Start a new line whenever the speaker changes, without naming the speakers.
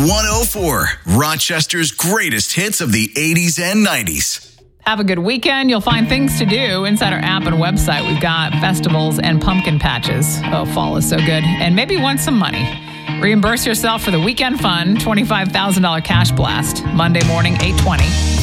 104, Rochester's greatest hits of the 80s and 90s.
Have a good weekend. You'll find things to do inside our app and website. We've got festivals and pumpkin patches. Oh, fall is so good. And maybe you want some money. Reimburse yourself for the weekend fun, $25,000 cash blast, Monday morning, 8:20.